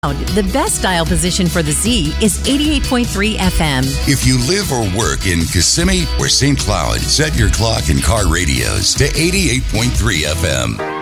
The best dial position for the Z is 88.3 FM. If you live or work in Kissimmee or St. Cloud, set your clock and car radios to 88.3 FM.